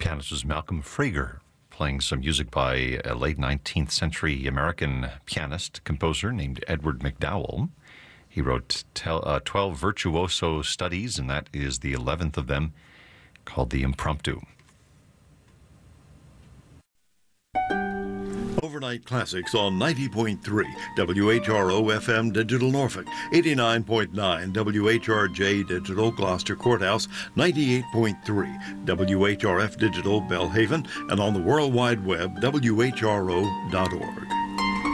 Canada's Malcolm Frager, playing some music by a late 19th century American pianist, composer named Edward MacDowell. He wrote 12 virtuoso studies, and that is the 11th of them, called the Impromptu. Overnight Classics on 90.3 WHRO FM Digital Norfolk, 89.9 WHRJ Digital Gloucester Courthouse, 98.3 WHRF Digital Belhaven, and on the World Wide Web, WHRO.org.